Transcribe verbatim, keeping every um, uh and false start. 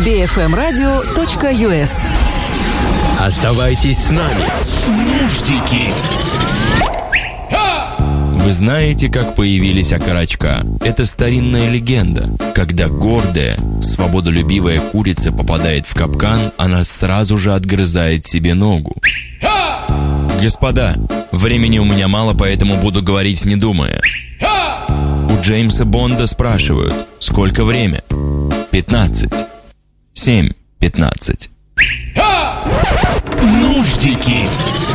би эф эм радио точка ю эс. Оставайтесь с нами. Нуждики. Вы знаете, как появились окорочка? Это старинная легенда. Когда гордая, свободолюбивая курица попадает в капкан, она сразу же отгрызает себе ногу. Господа, времени у меня мало, поэтому буду говорить не думая. У Джеймса Бонда спрашивают, сколько время? Пятнадцать. Семь пятнадцать. Нуждики.